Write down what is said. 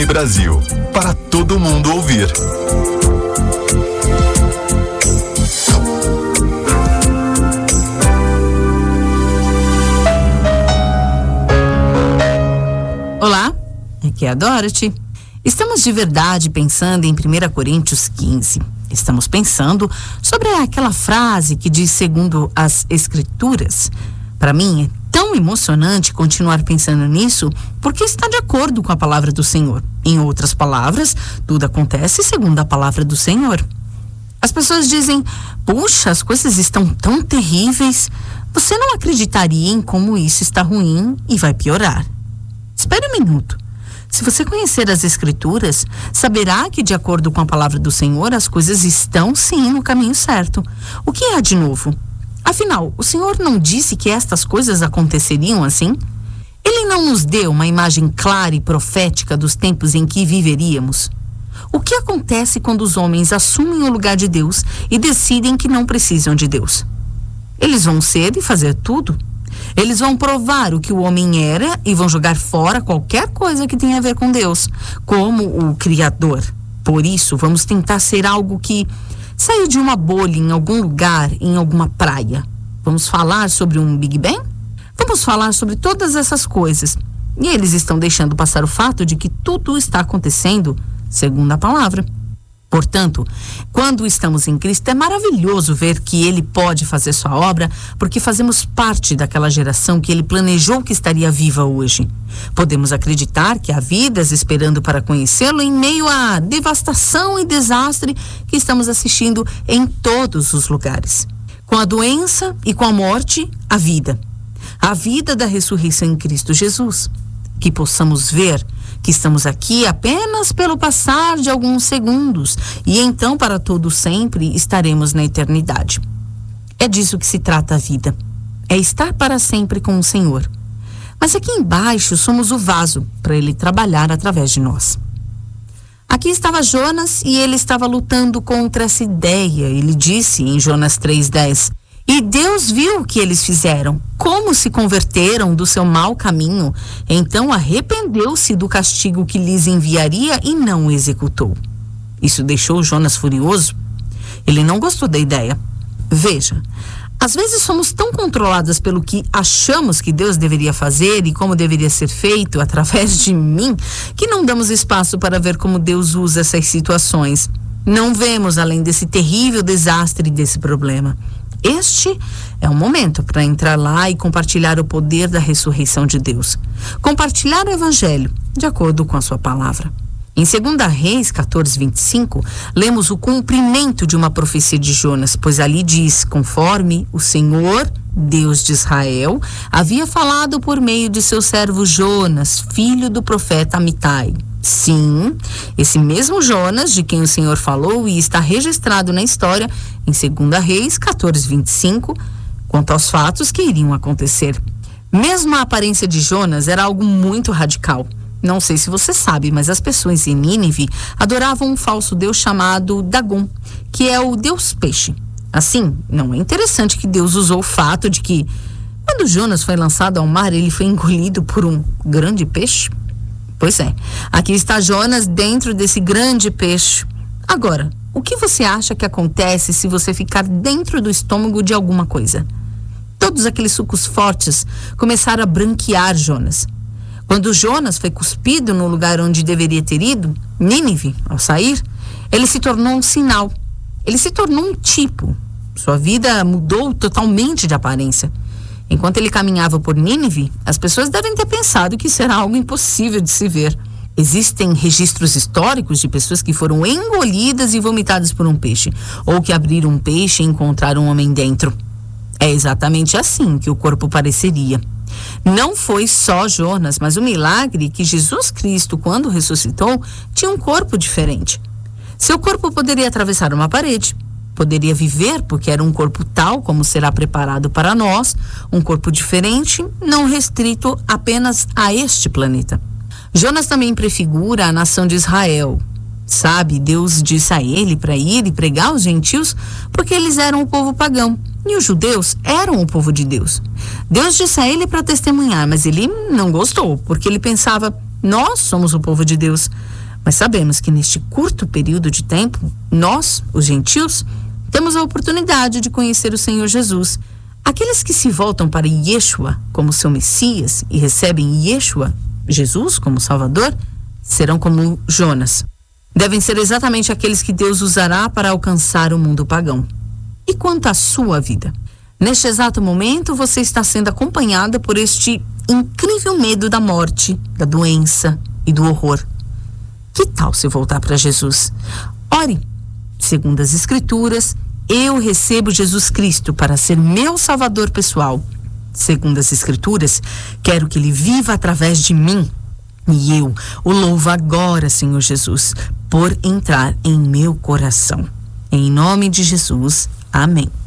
Brasil, para todo mundo ouvir. Olá, aqui é a Dorothy. Estamos de verdade pensando em 1 Coríntios 15. Estamos pensando sobre aquela frase que diz segundo as Escrituras. Para mim é tão emocionante continuar pensando nisso porque está de acordo com a palavra do Senhor. Em outras palavras, tudo acontece segundo a palavra do Senhor. As pessoas dizem, puxa, as coisas estão tão terríveis. Você não acreditaria em como isso está ruim e vai piorar. Espere um minuto. Se você conhecer as Escrituras, saberá que, de acordo com a palavra do Senhor, as coisas estão sim no caminho certo. O que há de novo? Afinal, o Senhor não disse que estas coisas aconteceriam assim? Ele não nos deu uma imagem clara e profética dos tempos em que viveríamos? O que acontece quando os homens assumem o lugar de Deus e decidem que não precisam de Deus? Eles vão ser e fazer tudo. Eles vão provar o que o homem era e vão jogar fora qualquer coisa que tenha a ver com Deus, como o Criador. Por isso, vamos tentar ser algo que saiu de uma bolha em algum lugar, em alguma praia. Vamos falar sobre um Big Bang? Vamos falar sobre todas essas coisas. E eles estão deixando passar o fato de que tudo está acontecendo segundo a palavra. Portanto, quando estamos em Cristo, é maravilhoso ver que Ele pode fazer sua obra, porque fazemos parte daquela geração que Ele planejou que estaria viva hoje. Podemos acreditar que há vidas esperando para conhecê-lo em meio à devastação e desastre que estamos assistindo em todos os lugares. Com a doença e com a morte, a vida. A vida da ressurreição em Cristo Jesus. Que possamos ver que estamos aqui apenas pelo passar de alguns segundos e então para todo sempre estaremos na eternidade. É disso que se trata a vida. É estar para sempre com o Senhor. Mas aqui embaixo somos o vaso para Ele trabalhar através de nós. Aqui estava Jonas e ele estava lutando contra essa ideia. Ele disse em Jonas 3:10, e Deus viu o que eles fizeram, como se converteram do seu mau caminho. Então arrependeu-se do castigo que lhes enviaria e não o executou. Isso deixou Jonas furioso. Ele não gostou da ideia. Veja, às vezes somos tão controladas pelo que achamos que Deus deveria fazer e como deveria ser feito através de mim, que não damos espaço para ver como Deus usa essas situações. Não vemos além desse terrível desastre e desse problema. Este é o momento para entrar lá e compartilhar o poder da ressurreição de Deus. Compartilhar o Evangelho, de acordo com a sua palavra. Em 2 Reis 14:25, lemos o cumprimento de uma profecia de Jonas, pois ali diz, conforme o Senhor, Deus de Israel, havia falado por meio de seu servo Jonas, filho do profeta Amitai. Sim, esse mesmo Jonas de quem o Senhor falou e está registrado na história em 2 Reis 14:25, quanto aos fatos que iriam acontecer. Mesmo a aparência de Jonas era algo muito radical. Não sei se você sabe, mas as pessoas em Nínive adoravam um falso deus chamado Dagon, que é o deus peixe. Assim, não é interessante que Deus usou o fato de que, quando Jonas foi lançado ao mar, ele foi engolido por um grande peixe? Pois é, aqui está Jonas dentro desse grande peixe. Agora, o que você acha que acontece se você ficar dentro do estômago de alguma coisa? Todos aqueles sucos fortes começaram a branquear Jonas. Quando Jonas foi cuspido no lugar onde deveria ter ido, Nínive, ao sair, ele se tornou um sinal. Ele se tornou um tipo. Sua vida mudou totalmente de aparência. Enquanto ele caminhava por Nínive, as pessoas devem ter pensado que será algo impossível de se ver. Existem registros históricos de pessoas que foram engolidas e vomitadas por um peixe, ou que abriram um peixe e encontraram um homem dentro. É exatamente assim que o corpo pareceria. Não foi só Jonas, mas o milagre que Jesus Cristo, quando ressuscitou, tinha um corpo diferente. Seu corpo poderia atravessar uma parede, poderia viver porque era um corpo tal como será preparado para nós, um corpo diferente, não restrito apenas a este planeta. Jonas também prefigura a nação de Israel. Sabe, Deus disse a ele para ir e pregar aos gentios porque eles eram o povo pagão e os judeus eram o povo de Deus. Deus disse a ele para testemunhar, mas ele não gostou porque ele pensava, Nós somos o povo de Deus, mas sabemos que neste curto período de tempo, nós, os gentios, temos a oportunidade de conhecer o Senhor Jesus. Aqueles que se voltam para Yeshua como seu Messias e recebem Yeshua, Jesus, como Salvador, serão como Jonas. Devem ser exatamente aqueles que Deus usará para alcançar o mundo pagão. E quanto à sua vida? Neste exato momento, você está sendo acompanhada por este incrível medo da morte, da doença e do horror. Que tal se voltar para Jesus? Ore. Segundo as Escrituras, eu recebo Jesus Cristo para ser meu Salvador pessoal. Segundo as Escrituras, quero que Ele viva através de mim. E eu o louvo agora, Senhor Jesus, por entrar em meu coração. Em nome de Jesus, amém.